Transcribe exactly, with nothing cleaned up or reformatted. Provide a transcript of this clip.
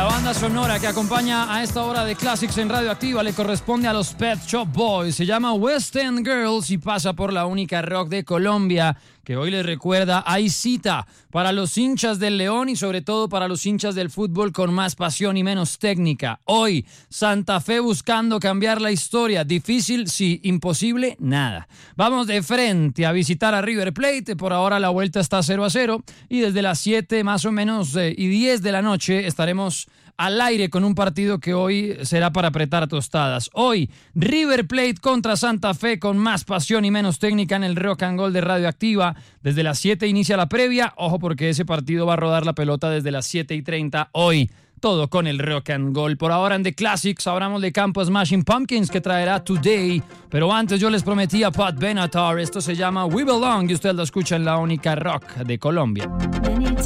La banda sonora que acompaña a esta hora de Classics en Radioactiva le corresponde a los Pet Shop Boys. Se llama West End Girls y pasa por la única rock de Colombia, que hoy les recuerda: hay cita para los hinchas del León y sobre todo para los hinchas del fútbol con más pasión y menos técnica. Hoy, Santa Fe buscando cambiar la historia. Difícil, sí. Imposible, nada. Vamos de frente a visitar a River Plate. Por ahora la vuelta está cero a cero y desde las siete más o menos eh, y diez de la noche estaremos al aire con un partido que hoy será para apretar tostadas. Hoy, River Plate contra Santa Fe con más pasión y menos técnica en el Rock and Gold de Radioactiva. Desde las siete inicia la previa. Ojo, porque ese partido va a rodar la pelota desde las siete y treinta hoy. Todo con el Rock and Gold. Por ahora en The Classics hablamos de Campo Smashing Pumpkins, que traerá Today. Pero antes yo les prometí a Pat Benatar. Esto se llama We Belong y usted lo escucha en la única rock de Colombia.